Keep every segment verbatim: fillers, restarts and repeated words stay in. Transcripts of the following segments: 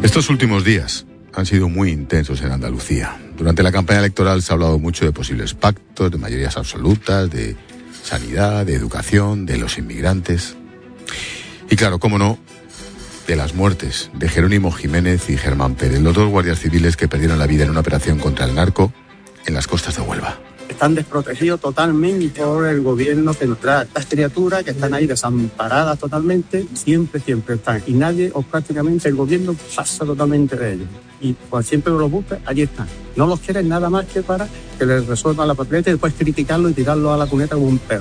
Estos últimos días han sido muy intensos en Andalucía. Durante la campaña electoral se ha hablado mucho de posibles pactos, de mayorías absolutas, de sanidad, de educación, de los inmigrantes. Y claro, cómo no, de las muertes de Jerónimo Jiménez y Germán Pérez, los dos guardias civiles que perdieron la vida en una operación contra el narco en las costas de Huelva. Están desprotegidos totalmente por el gobierno central. Estas criaturas que están ahí desamparadas totalmente, siempre, siempre están. Y nadie, o prácticamente el gobierno, pasa totalmente de ellos. Y pues siempre los busca, allí están. No los quieren nada más que para que les resuelvan la papeleta y después criticarlo y tirarlo a la cuneta como un perro.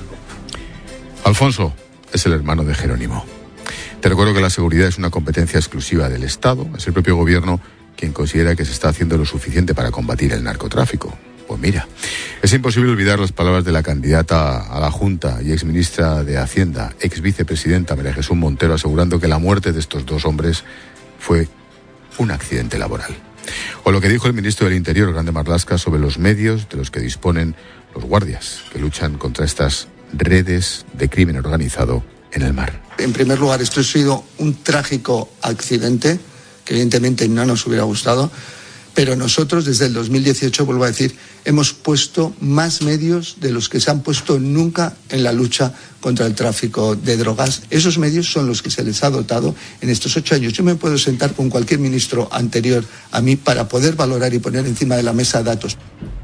Alfonso es el hermano de Jerónimo. Te recuerdo que la seguridad es una competencia exclusiva del Estado. Es el propio gobierno quien considera que se está haciendo lo suficiente para combatir el narcotráfico. Pues mira, es imposible olvidar las palabras de la candidata a la Junta y exministra de Hacienda, ex vicepresidenta María Jesús Montero, asegurando que la muerte de estos dos hombres fue un accidente laboral. O lo que dijo el ministro del Interior, Grande Marlaska, sobre los medios de los que disponen los guardias que luchan contra estas redes de crimen organizado en el mar. En primer lugar, esto ha sido un trágico accidente que evidentemente no nos hubiera gustado. Pero nosotros desde el dos mil dieciocho, vuelvo a decir, hemos puesto más medios de los que se han puesto nunca en la lucha contra el tráfico de drogas. Esos medios son los que se les ha dotado en estos ocho años. Yo me puedo sentar con cualquier ministro anterior a mí para poder valorar y poner encima de la mesa datos.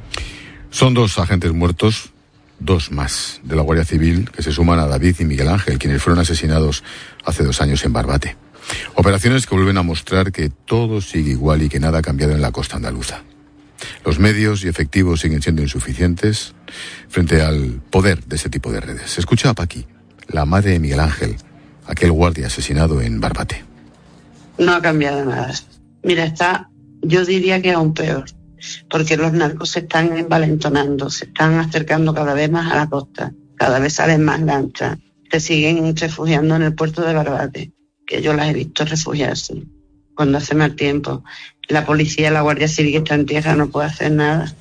Son dos agentes muertos, dos más de la Guardia Civil, que se suman a David y Miguel Ángel, quienes fueron asesinados hace dos años en Barbate. Operaciones que vuelven a mostrar que todo sigue igual y que nada ha cambiado en la costa andaluza. Los medios y efectivos siguen siendo insuficientes frente al poder de ese tipo de redes. Escucha a Paqui, la madre de Miguel Ángel, aquel guardia asesinado en Barbate. No ha cambiado nada. Mira, está, yo diría que aún peor, porque los narcos se están envalentonando, se están acercando cada vez más a la costa, cada vez salen más lanchas, se siguen refugiando en el puerto de Barbate, que yo las he visto refugiarse cuando hace mal tiempo. La policía, la Guardia Civil que está en tierra no puede hacer nada.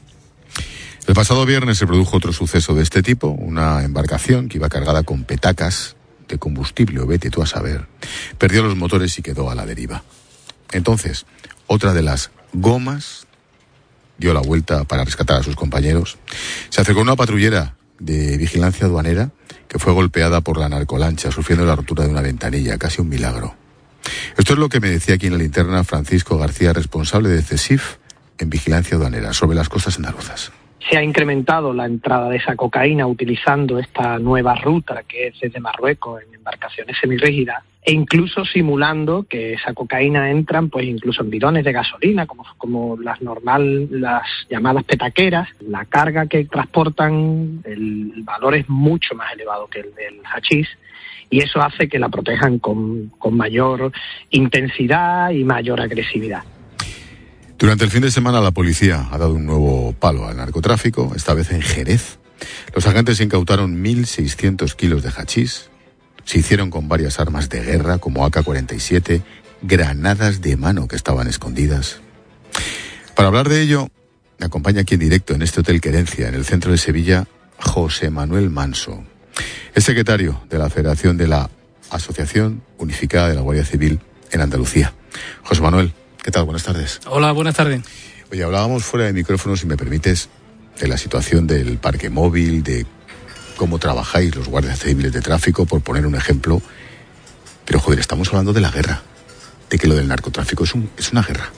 El pasado viernes se produjo otro suceso de este tipo, una embarcación que iba cargada con petacas de combustible, o vete tú a saber, perdió los motores y quedó a la deriva. Entonces, otra de las gomas dio la vuelta para rescatar a sus compañeros. Se acercó una patrullera de vigilancia aduanera que fue golpeada por la narcolancha, sufriendo la rotura de una ventanilla, casi un milagro. Esto es lo que me decía aquí en la linterna Francisco García, responsable de CESIF en vigilancia aduanera, sobre las costas andaluzas. Se ha incrementado la entrada de esa cocaína utilizando esta nueva ruta que es desde Marruecos en embarcaciones semirrígidas e incluso simulando que esa cocaína entran pues incluso en bidones de gasolina como, como las normal, las llamadas petaqueras. La carga que transportan, el valor es mucho más elevado que el del hachís y eso hace que la protejan con, con mayor intensidad y mayor agresividad. Durante el fin de semana la policía ha dado un nuevo palo al narcotráfico, esta vez en Jerez. Los agentes incautaron mil seiscientos kilos de hachís, se hicieron con varias armas de guerra como A K cuarenta y siete, granadas de mano que estaban escondidas. Para hablar de ello, me acompaña aquí en directo en este Hotel Querencia, en el centro de Sevilla, José Manuel Manso. Es secretario de la Federación de la Asociación Unificada de la Guardia Civil en Andalucía. José Manuel, ¿qué tal? Buenas tardes. Hola, buenas tardes. Oye, hablábamos fuera de micrófono, si me permites, de la situación del parque móvil, de cómo trabajáis los guardias civiles de tráfico, por poner un ejemplo. Pero, joder, estamos hablando de la guerra, de que lo del narcotráfico es, un, es una guerra.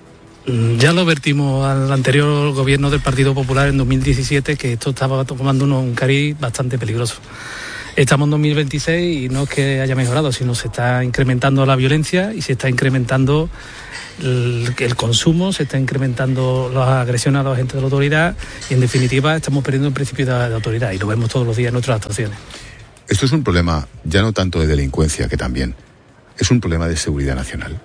Ya lo advertimos al anterior gobierno del Partido Popular en dos mil diecisiete, que esto estaba tomando un cariz bastante peligroso. Estamos en dos mil veintiséis y no es que haya mejorado, sino se está incrementando la violencia y se está incrementando el, el consumo, se está incrementando las agresiones a los agentes de la autoridad y, en definitiva, estamos perdiendo el principio de, de autoridad y lo vemos todos los días en nuestras actuaciones. Esto es un problema ya no tanto de delincuencia, que también es un problema de seguridad nacional.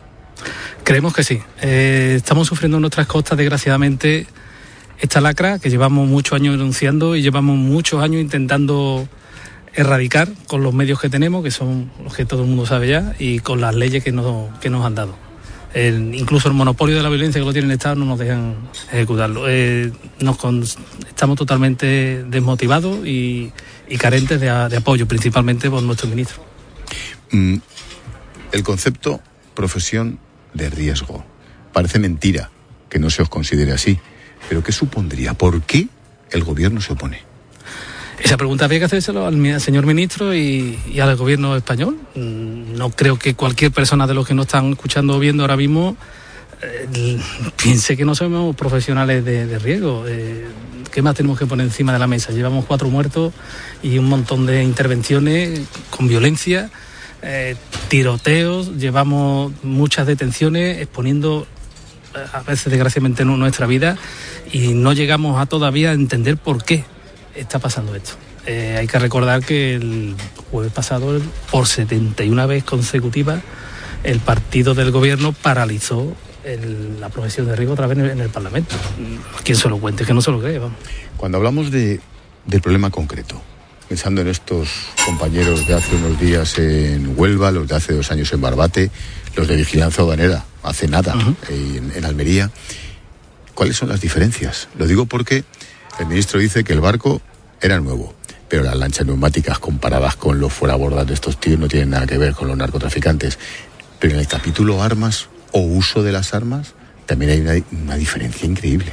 Creemos que sí. Eh, estamos sufriendo en nuestras costas, desgraciadamente, esta lacra que llevamos muchos años denunciando y llevamos muchos años intentando erradicar con los medios que tenemos, que son los que todo el mundo sabe ya, y con las leyes que nos, que nos han dado. El, incluso el monopolio de la violencia que lo tiene el Estado no nos dejan ejecutarlo. Eh, nos con, estamos totalmente desmotivados y, y carentes de, de apoyo, principalmente por nuestro ministro. Mm, el concepto profesión de riesgo. Parece mentira que no se os considere así, pero ¿qué supondría? ¿Por qué el gobierno se opone? Esa pregunta habría que hacérselo al señor ministro y, y al gobierno español. No creo que cualquier persona de los que nos están escuchando o viendo ahora mismo eh, piense que no somos profesionales de, de riesgo. Eh, ¿Qué más tenemos que poner encima de la mesa? Llevamos cuatro muertos y un montón de intervenciones con violencia, eh, tiroteos, llevamos muchas detenciones exponiendo a veces desgraciadamente nuestra vida y no llegamos a todavía a entender por qué está pasando esto. Eh, hay que recordar que el jueves pasado, por setenta y una vez consecutiva, el partido del gobierno paralizó el, la profesión de riesgo otra vez en el, en el Parlamento. Quien se lo cuente, que no se lo cree. Vamos. Cuando hablamos de, del problema concreto, pensando en estos compañeros de hace unos días en Huelva, los de hace dos años en Barbate, los de Vigilancia Aduanera hace nada uh-huh. en, en Almería, ¿cuáles son las diferencias? Lo digo porque el ministro dice que el barco era nuevo, pero las lanchas neumáticas comparadas con los fuerabordas de estos tíos no tienen nada que ver con los narcotraficantes. Pero en el capítulo armas o uso de las armas también hay una, una diferencia increíble.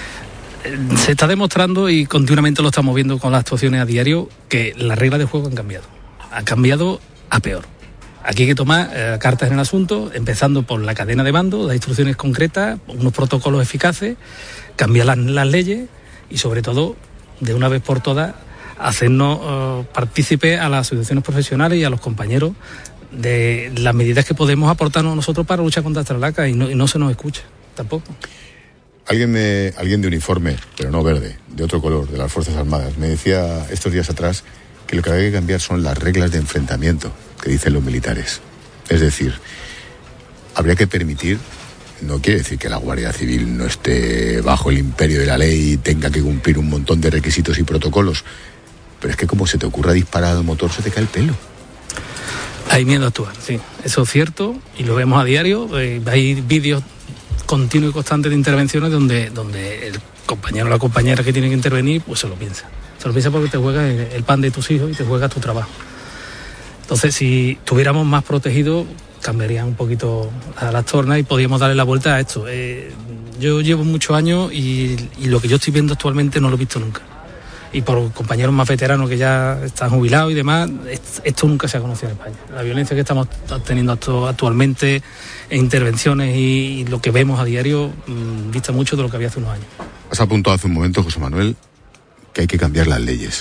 Se está demostrando, y continuamente lo estamos viendo con las actuaciones a diario, que las reglas de juego han cambiado. Han cambiado a peor. Aquí hay que tomar eh, cartas en el asunto, empezando por la cadena de mando, las instrucciones concretas, unos protocolos eficaces, cambiar las, las leyes y, sobre todo, de una vez por todas, hacernos uh, partícipes a las asociaciones profesionales y a los compañeros de las medidas que podemos aportarnos nosotros para luchar contra esta laca, y no, y no se nos escucha tampoco. Alguien, me, alguien de uniforme, pero no verde, de otro color, de las Fuerzas Armadas, me decía estos días atrás que lo que había que cambiar son las reglas de enfrentamiento que dicen los militares. Es decir, habría que permitir, no quiere decir que la Guardia Civil no esté bajo el imperio de la ley y tenga que cumplir un montón de requisitos y protocolos, pero es que como se te ocurra disparar al motor se te cae el pelo. Hay miedo a actuar, sí, eso es cierto, y lo vemos a diario. Eh, hay vídeos continuos y constantes de intervenciones donde, donde el compañero o la compañera que tiene que intervenir pues se lo piensa. Se lo piensa porque te juegas el pan de tus hijos y te juegas tu trabajo. Entonces, si estuviéramos más protegidos, cambiarían un poquito las tornas y podríamos darle la vuelta a esto. Eh, yo llevo muchos años y, y lo que yo estoy viendo actualmente no lo he visto nunca. Y por compañeros más veteranos que ya están jubilados y demás, esto nunca se ha conocido en España. La violencia que estamos teniendo actualmente en intervenciones y lo que vemos a diario mmm, dista mucho de lo que había hace unos años. Has apuntado hace un momento, José Manuel, que hay que cambiar las leyes.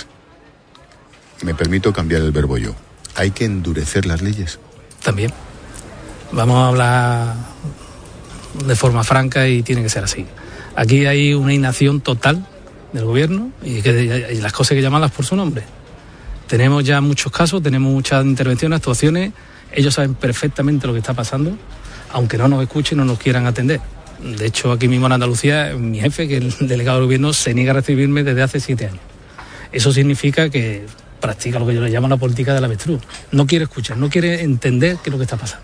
Me permito cambiar el verbo yo. ¿Hay que endurecer las leyes? También. Vamos a hablar de forma franca y tiene que ser así. Aquí hay una inacción total del gobierno y, que, y las cosas hay que llamarlas por su nombre. Tenemos ya muchos casos, tenemos muchas intervenciones, actuaciones. Ellos saben perfectamente lo que está pasando, aunque no nos escuchen, no nos quieran atender. De hecho, aquí mismo en Andalucía, mi jefe, que es el delegado del gobierno, se niega a recibirme desde hace siete años. Eso significa que practica lo que yo le llamo la política del avestruz. No quiere escuchar, no quiere entender qué es lo que está pasando.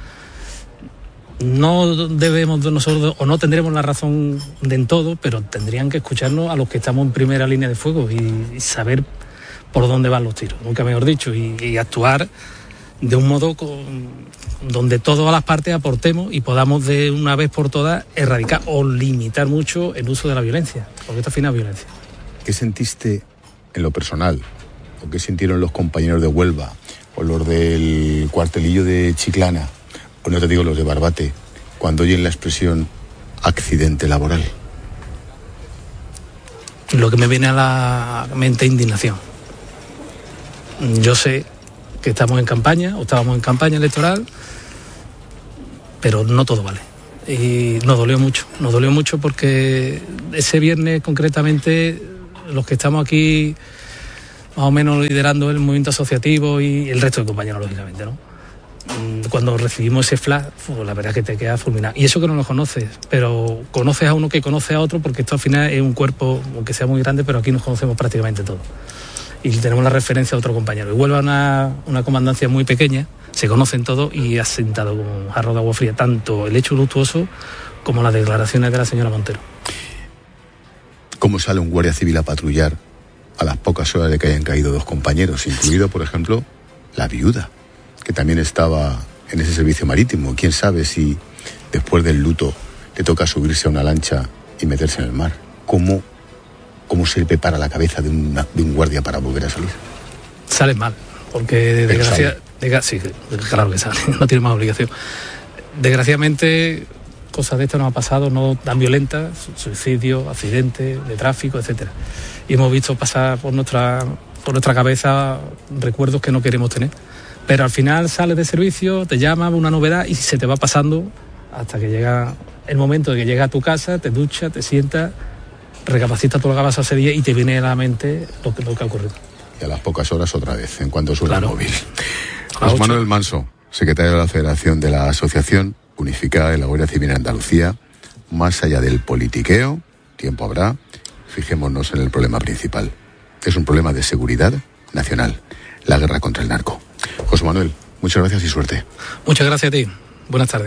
No debemos de nosotros, o no tendremos la razón de en todo, pero tendrían que escucharnos a los que estamos en primera línea de fuego y, y saber por dónde van los tiros, nunca mejor dicho, y, y actuar de un modo con, donde todas las partes aportemos y podamos de una vez por todas erradicar o limitar mucho el uso de la violencia, porque esto al final es violencia. ¿Qué sentiste en lo personal, o qué sintieron los compañeros de Huelva, o los del cuartelillo de Chiclana, o no te digo los de Barbate, cuando oyen la expresión accidente laboral? Lo que me viene a la mente es indignación. Yo sé que estamos en campaña, o estábamos en campaña electoral, pero no todo vale. Y nos dolió mucho, nos dolió mucho porque ese viernes concretamente los que estamos aquí más o menos liderando el movimiento asociativo y el resto de compañeros, lógicamente, ¿no? Cuando recibimos ese flash, pues la verdad es que te quedas fulminado. Y eso que no lo conoces, pero conoces a uno que conoce a otro, porque esto al final es un cuerpo, aunque sea muy grande, pero aquí nos conocemos prácticamente todos. Y tenemos la referencia a otro compañero. Y Huelva una, una comandancia muy pequeña, se conocen todos y ha sentado como un jarro de agua fría tanto el hecho luctuoso como las declaraciones de la señora Montero. ¿Cómo sale un guardia civil a patrullar a las pocas horas de que hayan caído dos compañeros, incluido, por ejemplo, la viuda, que también estaba en ese servicio marítimo? ¿Quién sabe si después del luto, le toca subirse a una lancha y meterse en el mar. ¿Cómo, cómo se le prepara la cabeza de, una, de un guardia para volver a salir? Sale mal, porque desgracia, de, sí, claro que sale, no tiene más obligación. Desgraciadamente, cosas de estas nos han pasado, no tan violentas, suicidios, accidentes de tráfico, etcétera. Y hemos visto pasar por nuestra, por nuestra cabeza recuerdos que no queremos tener. Pero al final sales de servicio, te llama una novedad y se te va pasando hasta que llega el momento de que llegas a tu casa, te duchas, te sientas, recapacitas todo lo que ha pasado ese día y te viene a la mente lo que, lo que ha ocurrido. Y a las pocas horas otra vez, en cuanto suena claro. el móvil. José ocho. Manuel Manso, secretario de la Federación de la Asociación Unificada de la Guardia Civil en Andalucía. Más allá del politiqueo, tiempo habrá, fijémonos en el problema principal. Es un problema de seguridad nacional, la guerra contra el narco. José Manuel, muchas gracias y suerte. Muchas gracias a ti. Buenas tardes.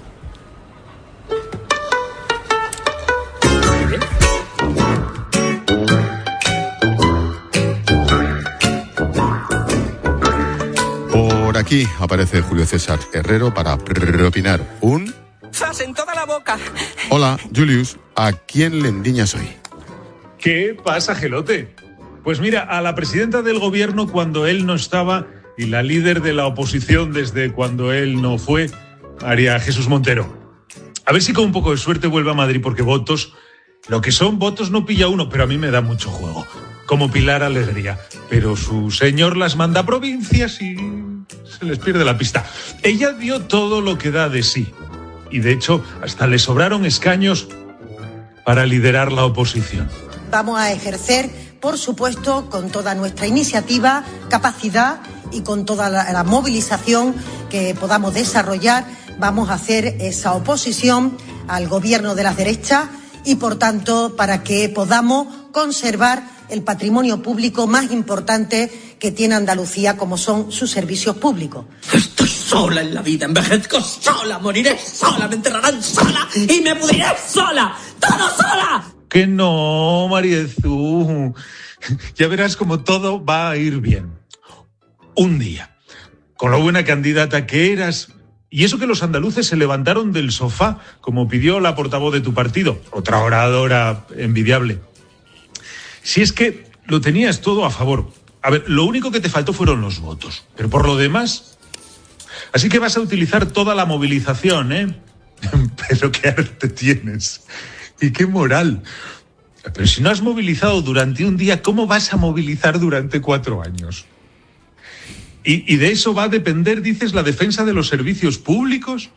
Por aquí aparece Julio César Herrero para opinar un... ¡Zas en toda la boca! Hola, Julius, ¿a quién le endiñas hoy? ¿Qué pasa, Gelote? Pues mira, a la presidenta del gobierno cuando él no estaba y la líder de la oposición desde cuando él no fue, María Jesús Montero. A ver si con un poco de suerte vuelve a Madrid, porque votos, lo que son votos no pilla uno, pero a mí me da mucho juego. Como Pilar Alegría. Pero su señor las manda a provincias y se les pierde la pista. Ella dio todo lo que da de sí. Y de hecho, hasta le sobraron escaños para liderar la oposición. Vamos a ejercer, por supuesto, con toda nuestra iniciativa, capacidad y con toda la, la movilización que podamos desarrollar, vamos a hacer esa oposición al gobierno de las derechas y, por tanto, para que podamos conservar el patrimonio público más importante que tiene Andalucía, como son sus servicios públicos. Estoy sola en la vida, envejezco sola, moriré sola, me enterrarán sola y me pudriré sola, todo sola. Que no, Mariezú. Ya verás como todo va a ir bien. Un día, con lo buena candidata que eras, y eso que los andaluces se levantaron del sofá, como pidió la portavoz de tu partido, otra oradora envidiable. Si es que lo tenías todo a favor. A ver, lo único que te faltó fueron los votos, pero por lo demás... Así que vas a utilizar toda la movilización, ¿eh? Pero qué arte tienes y qué moral. Pero si no has movilizado durante un día, ¿cómo vas a movilizar durante cuatro años? ¿Y, y de eso va a depender, dices, la defensa de los servicios públicos?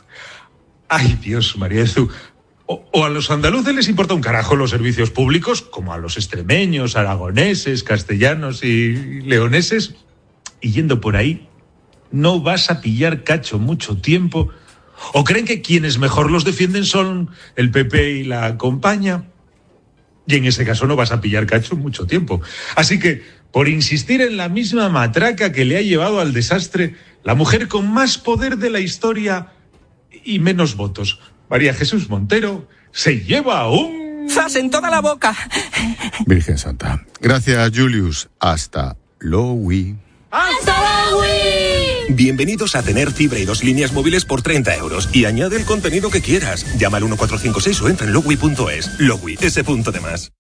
Ay, Dios, Mariezú. O, o a los andaluces les importa un carajo los servicios públicos, como a los extremeños, aragoneses, castellanos y leoneses. Y yendo por ahí, no vas a pillar cacho mucho tiempo. ¿O creen que quienes mejor los defienden son el P P y la compañía? Y en ese caso no vas a pillar cacho mucho tiempo. Así que, por insistir en la misma matraca que le ha llevado al desastre, la mujer con más poder de la historia y menos votos, María Jesús Montero, se lleva un... ¡Zas en toda la boca! Virgen Santa. Gracias, Julius. Hasta luego. ¡Hasta luego! Bienvenidos a tener fibra y dos líneas móviles por treinta euros. Y añade el contenido que quieras. Llama al uno cuatro cinco seis o entra en logui punto es. Logui, ese punto de más.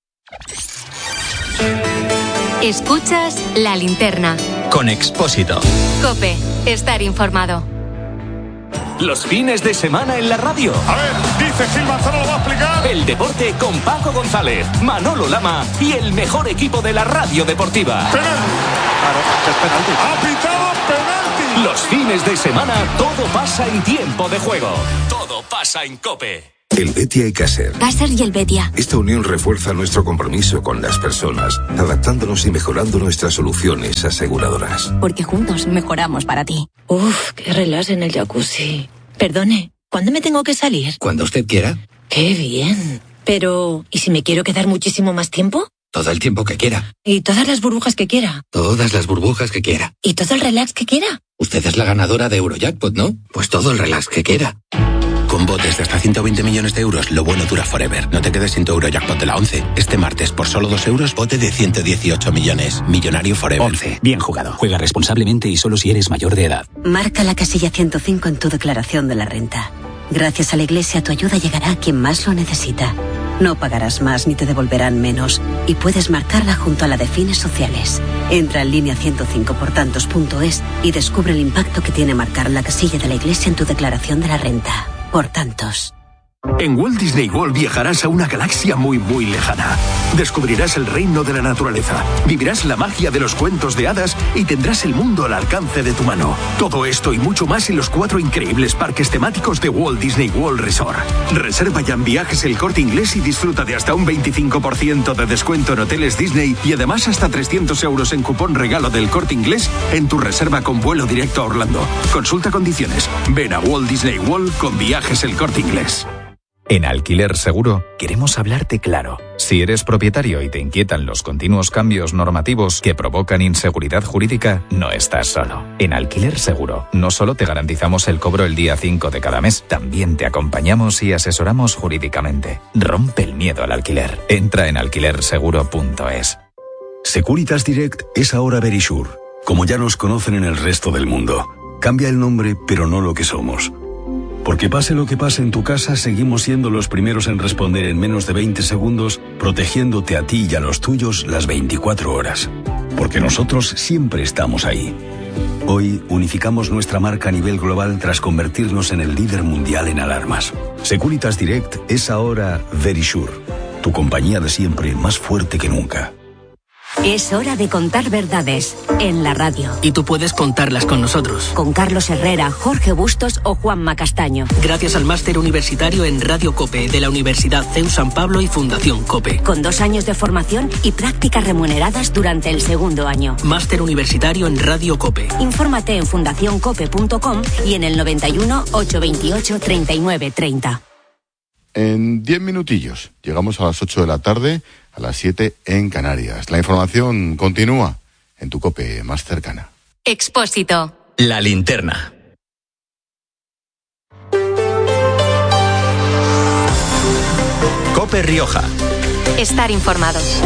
Escuchas La Linterna. Con Expósito. COPE. Estar informado. Los fines de semana en la radio. A ver, dice Gil Manzano, lo va a explicar. El deporte con Paco González, Manolo Lama y el mejor equipo de la radio deportiva. Penal. Claro, es penalti. Ha pitado penalti. Los fines de semana todo pasa en tiempo de juego. Todo pasa en COPE. El Betia y Caser. Caser y el Betia. Esta unión refuerza nuestro compromiso con las personas, adaptándonos y mejorando nuestras soluciones aseguradoras. Porque juntos mejoramos para ti. Uf, qué relax en el jacuzzi. Perdone, ¿cuándo me tengo que salir? Cuando usted quiera. Qué bien. Pero, ¿y si me quiero quedar muchísimo más tiempo? Todo el tiempo que quiera. ¿Y todas las burbujas que quiera? Todas las burbujas que quiera. ¿Y todo el relax que quiera? Usted es la ganadora de Eurojackpot, ¿no? Pues todo el relax que quiera. Con botes de hasta ciento veinte millones de euros, lo bueno dura forever. No te quedes sin tu Eurojackpot de la once. Este martes, por solo dos euros, bote de ciento dieciocho millones. Millonario forever. once. Bien jugado. Juega responsablemente y solo si eres mayor de edad. Marca la casilla ciento cinco en tu declaración de la renta. Gracias a la Iglesia, tu ayuda llegará a quien más lo necesita. No pagarás más ni te devolverán menos. Y puedes marcarla junto a la de fines sociales. Entra en línea ciento cinco por tantos punto es y descubre el impacto que tiene marcar la casilla de la Iglesia en tu declaración de la renta. Por tantos. En Walt Disney World viajarás a una galaxia muy muy lejana. Descubrirás el reino de la naturaleza, vivirás la magia de los cuentos de hadas y tendrás el mundo al alcance de tu mano. Todo esto y mucho más en los cuatro increíbles parques temáticos de Walt Disney World Resort. Reserva ya en Viajes El Corte Inglés y disfruta de hasta un veinticinco por ciento de descuento en hoteles Disney y además hasta trescientos euros en cupón regalo del Corte Inglés en tu reserva con vuelo directo a Orlando. Consulta condiciones. Ven a Walt Disney World con Viajes El Corte Inglés. En Alquiler Seguro queremos hablarte claro. Si eres propietario y te inquietan los continuos cambios normativos que provocan inseguridad jurídica, no estás solo. En Alquiler Seguro no solo te garantizamos el cobro el día cinco de cada mes, también te acompañamos y asesoramos jurídicamente. Rompe el miedo al alquiler. Entra en alquiler seguro punto es. Securitas Direct es ahora Verisure, como ya nos conocen en el resto del mundo. Cambia el nombre, pero no lo que somos. Porque pase lo que pase en tu casa, seguimos siendo los primeros en responder en menos de veinte segundos, protegiéndote a ti y a los tuyos las veinticuatro horas. Porque nosotros siempre estamos ahí. Hoy unificamos nuestra marca a nivel global tras convertirnos en el líder mundial en alarmas. Securitas Direct es ahora Verisure, tu compañía de siempre más fuerte que nunca. Es hora de contar verdades en la radio. Y tú puedes contarlas con nosotros. Con Carlos Herrera, Jorge Bustos o Juanma Castaño. Gracias al máster universitario en Radio COPE de la Universidad C E U San Pablo y Fundación COPE. Con dos años de formación y prácticas remuneradas durante el segundo año. Máster universitario en Radio COPE. Infórmate en fundación cope punto com y en el noventa y uno, ochocientos veintiocho, treinta y nueve treinta. En diez minutillos llegamos a las ocho de la tarde, a las siete en Canarias. La información continúa en tu COPE más cercana. Expósito. La linterna. COPE Rioja. Estar informados.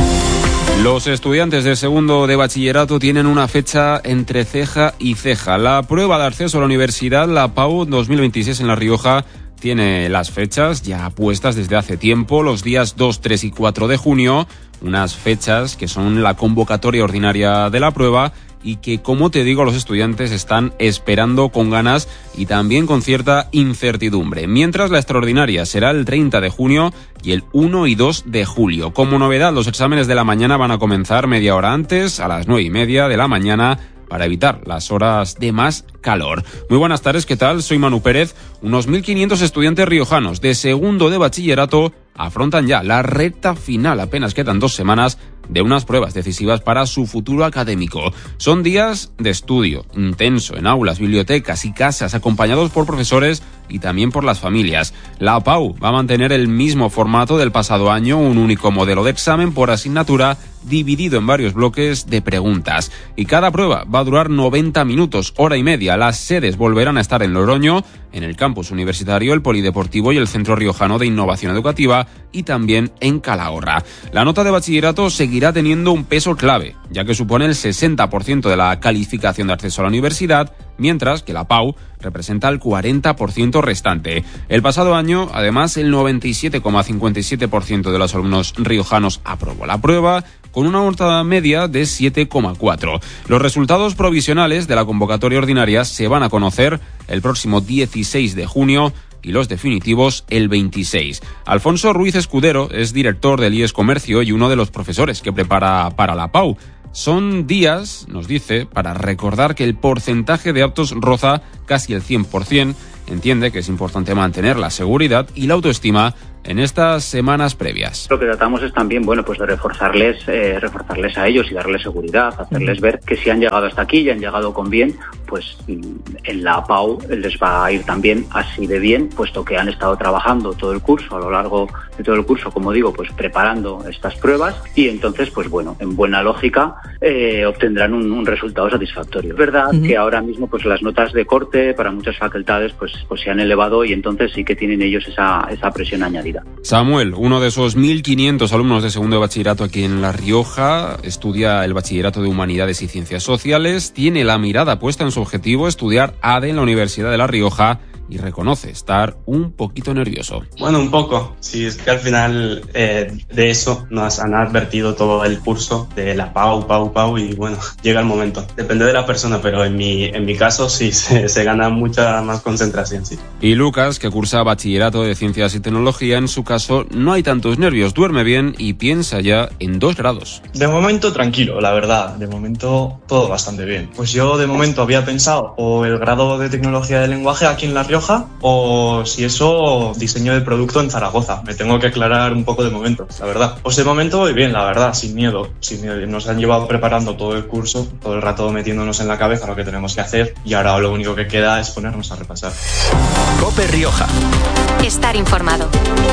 Los estudiantes de segundo de bachillerato tienen una fecha entre ceja y ceja. La prueba de acceso a la universidad, la PAU dos mil veintiséis en La Rioja, tiene las fechas ya puestas desde hace tiempo, los días dos, tres y cuatro de junio, unas fechas que son la convocatoria ordinaria de la prueba y que, como te digo, los estudiantes están esperando con ganas y también con cierta incertidumbre. Mientras la extraordinaria será el treinta de junio y el uno y dos de julio. Como novedad, los exámenes de la mañana van a comenzar media hora antes, a las nueve y media de la mañana, para evitar las horas de más calor. Muy buenas tardes, ¿qué tal? Soy Manu Pérez. Unos mil quinientos estudiantes riojanos de segundo de bachillerato afrontan ya la recta final, apenas quedan dos semanas, de unas pruebas decisivas para su futuro académico. Son días de estudio intenso en aulas, bibliotecas y casas, acompañados por profesores y también por las familias. La PAU va a mantener el mismo formato del pasado año, un único modelo de examen por asignatura dividido en varios bloques de preguntas. Y cada prueba va a durar noventa minutos, hora y media. Las sedes volverán a estar en Logroño, en el campus universitario, el polideportivo y el Centro Riojano de Innovación Educativa, y también en Calahorra. La nota de bachillerato seguirá teniendo un peso clave, ya que supone el sesenta por ciento de la calificación de acceso a la universidad, mientras que la PAU representa el cuarenta por ciento restante. El pasado año, además, el noventa y siete coma cincuenta y siete por ciento de los alumnos riojanos aprobó la prueba, con una nota media de siete coma cuatro. Los resultados provisionales de la convocatoria ordinaria se van a conocer el próximo dieciséis de junio y los definitivos el veintiséis. Alfonso Ruiz Escudero es director del I E S Comercio y uno de los profesores que prepara para la PAU. Son días, nos dice, para recordar que el porcentaje de aptos roza casi el cien por ciento. Entiende que es importante mantener la seguridad y la autoestima en estas semanas previas. Lo que tratamos es también, bueno, pues de reforzarles, eh, reforzarles a ellos y darles seguridad, hacerles ver que si han llegado hasta aquí y han llegado con bien, pues en la PAU les va a ir también así de bien, puesto que han estado trabajando todo el curso, a lo largo de todo el curso, como digo, pues preparando estas pruebas y entonces, pues bueno, en buena lógica eh, obtendrán un, un resultado satisfactorio. Es verdad uh-huh. que ahora mismo pues las notas de corte para muchas facultades pues, pues se han elevado y entonces sí que tienen ellos esa, esa presión añadida. Samuel, uno de esos mil quinientos alumnos de segundo de bachillerato aquí en La Rioja, estudia el bachillerato de Humanidades y Ciencias Sociales, tiene la mirada puesta en su objetivo, estudiar A D E en la Universidad de La Rioja y reconoce estar un poquito nervioso. Bueno, un poco. Sí, es que al final eh, de eso nos han advertido todo el curso de la Pau, Pau, Pau y bueno, llega el momento. Depende de la persona, pero en mi, en mi caso sí se, se gana mucha más concentración, sí. Y Lucas, que cursa bachillerato de Ciencias y Tecnología, en su caso no hay tantos nervios, duerme bien y piensa ya en dos grados. De momento tranquilo, la verdad. De momento todo bastante bien. Pues yo de momento había pensado o el grado de Tecnología del Lenguaje aquí en La Rioja o si eso diseño de producto en Zaragoza. Me tengo que aclarar un poco de momento, la verdad. Pues de momento voy bien, la verdad, sin miedo. Sin miedo. Nos han llevado preparando todo el curso, todo el rato metiéndonos en la cabeza lo que tenemos que hacer y ahora lo único que queda es ponernos a repasar. COPE Rioja. Estar informado.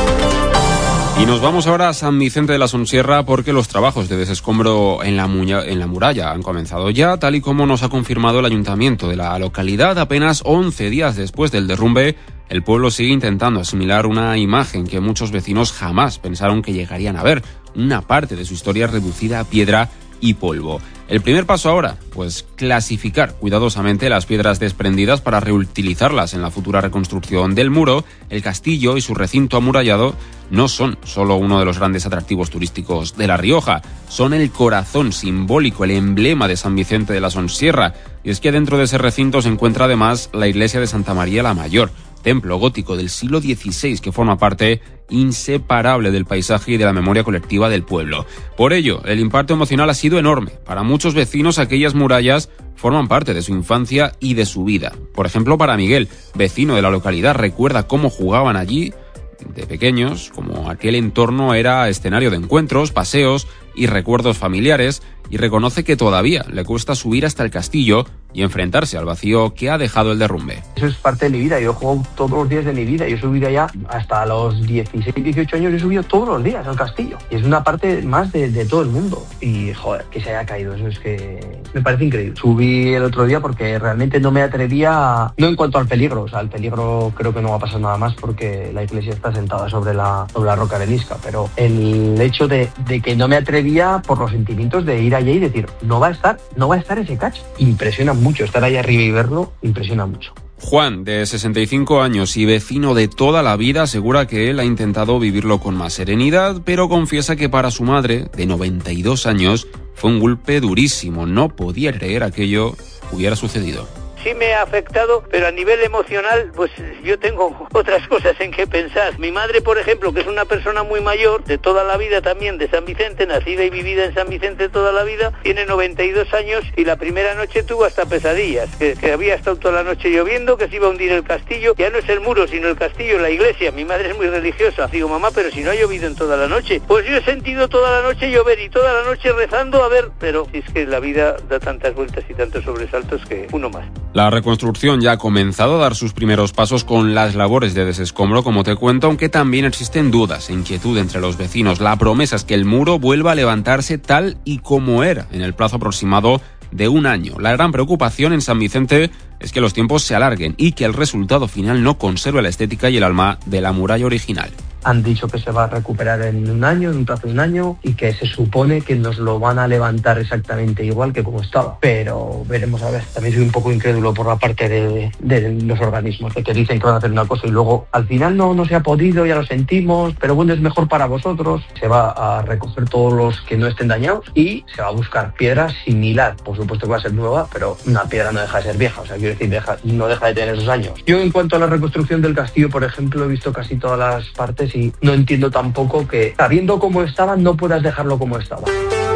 Y nos vamos ahora a San Vicente de la Sonsierra porque los trabajos de desescombro en la, muña, en la muralla han comenzado ya, tal y como nos ha confirmado el ayuntamiento de la localidad. Apenas once días después del derrumbe, el pueblo sigue intentando asimilar una imagen que muchos vecinos jamás pensaron que llegarían a ver, una parte de su historia reducida a piedra y polvo. El primer paso ahora, pues clasificar cuidadosamente las piedras desprendidas para reutilizarlas en la futura reconstrucción del muro. El castillo y su recinto amurallado no son solo uno de los grandes atractivos turísticos de La Rioja, son el corazón simbólico, el emblema de San Vicente de la Sonsierra. Y es que dentro de ese recinto se encuentra además la iglesia de Santa María la Mayor, templo gótico del siglo dieciséis que forma parte inseparable del paisaje y de la memoria colectiva del pueblo. Por ello, el impacto emocional ha sido enorme. Para muchos vecinos, aquellas murallas forman parte de su infancia y de su vida. Por ejemplo, para Miguel, vecino de la localidad, recuerda cómo jugaban allí de pequeños, como aquel entorno era escenario de encuentros, paseos y recuerdos familiares, y reconoce que todavía le cuesta subir hasta el castillo y enfrentarse al vacío que ha dejado el derrumbe. Eso es parte de mi vida, yo juego todos los días de mi vida, yo he subido allá hasta los dieciséis, dieciocho años, he subido todos los días al castillo, y es una parte más de, de todo el mundo, y joder, que se haya caído, eso es que me parece increíble. Subí el otro día porque realmente no me atrevía, no en cuanto al peligro, o sea, el peligro creo que no va a pasar nada más porque la iglesia está sentada sobre la, sobre la roca arenisca, pero el hecho de, de que no me atrevía por los sentimientos de ir allá y decir, no va a estar, no va a estar ese cacho, impresiona mucho, estar ahí arriba y verlo, impresiona mucho. Juan, de sesenta y cinco años y vecino de toda la vida, asegura que él ha intentado vivirlo con más serenidad, pero confiesa que para su madre, de noventa y dos años, fue un golpe durísimo. No podía creer aquello hubiera sucedido. Sí me ha afectado, pero a nivel emocional, pues yo tengo otras cosas en que pensar. Mi madre, por ejemplo, que es una persona muy mayor, de toda la vida también, de San Vicente, nacida y vivida en San Vicente toda la vida, tiene noventa y dos años y la primera noche tuvo hasta pesadillas, que, que había estado toda la noche lloviendo, que se iba a hundir el castillo. Ya no es el muro, sino el castillo, la iglesia. Mi madre es muy religiosa. Digo, mamá, pero si no ha llovido en toda la noche. Pues yo he sentido toda la noche llover y toda la noche rezando, a ver, pero es que la vida da tantas vueltas y tantos sobresaltos que uno más. La reconstrucción ya ha comenzado a dar sus primeros pasos con las labores de desescombro, como te cuento, aunque también existen dudas e inquietud entre los vecinos. La promesa es que el muro vuelva a levantarse tal y como era en el plazo aproximado de un año. La gran preocupación en San Vicente es que los tiempos se alarguen y que el resultado final no conserve la estética y el alma de la muralla original. Han dicho que se va a recuperar en un año, en un plazo de un año, y que se supone que nos lo van a levantar exactamente igual que como estaba. Pero veremos a ver. También soy un poco incrédulo por la parte de, de los organismos, de que dicen que van a hacer una cosa y luego al final no, no se ha podido, ya lo sentimos, pero bueno, es mejor para vosotros. Se va a recoger todos los que no estén dañados y se va a buscar piedras similar. Por supuesto que va a ser nueva, pero una piedra no deja de ser vieja. O sea, quiero decir, deja, no deja de tener esos años. Yo en cuanto a la reconstrucción del castillo, por ejemplo, he visto casi todas las partes y no entiendo tampoco que, sabiendo cómo estaba, no puedas dejarlo como estaba.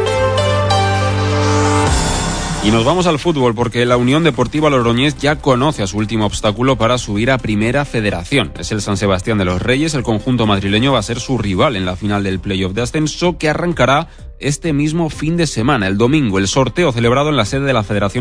Y nos vamos al fútbol porque la Unión Deportiva Logroñés ya conoce a su último obstáculo para subir a Primera Federación. Es el San Sebastián de los Reyes. El conjunto madrileño va a ser su rival en la final del playoff de ascenso que arrancará este mismo fin de semana, el domingo. El sorteo celebrado en la sede de la Federación